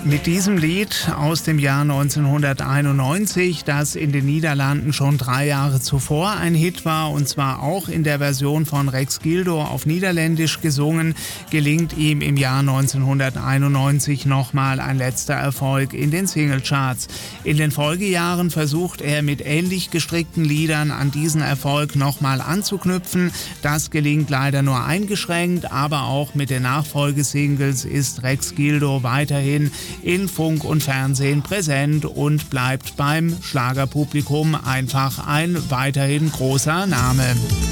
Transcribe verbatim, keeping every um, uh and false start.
Mit diesem Lied aus dem Jahr neunzehnhunderteinundneunzig, das in den Niederlanden schon drei Jahre zuvor ein Hit war, und zwar auch in der Version von Rex Gildo auf Niederländisch gesungen, gelingt ihm im Jahr neunzehnhunderteinundneunzig nochmal ein letzter Erfolg in den Singlecharts. In den Folgejahren versucht er mit ähnlich gestrickten Liedern an diesen Erfolg nochmal anzuknüpfen. Das gelingt leider nur eingeschränkt, aber auch mit den Nachfolgesingles ist Rex Gildo weiterhin in Funk und Fernsehen präsent und bleibt beim Schlagerpublikum einfach ein weiterhin großer Name.